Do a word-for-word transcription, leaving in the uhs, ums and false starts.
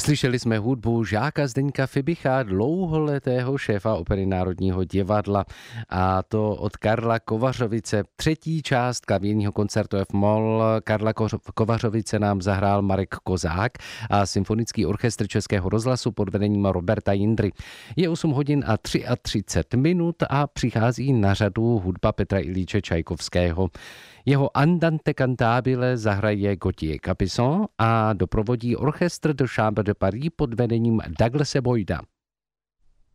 Slyšeli jsme hudbu Žáka Zdeňka Fibicha, dlouholetého šéfa Opery Národního divadla, a to od Karla Kovařovice. Třetí část klavírního koncertu F-moll Karla Kovařovice nám zahrál Marek Kozák a Symfonický orchestr Českého rozhlasu pod vedením Roberta Jindry. Je osm hodin a třicet tři minut a přichází na řadu hudba Petra Ilíče Čajkovského. Jeho Andante cantabile zahraje Gauthier Capuçon a doprovodí orchestr de Chambre de Paris pod vedením Douglase Boyda.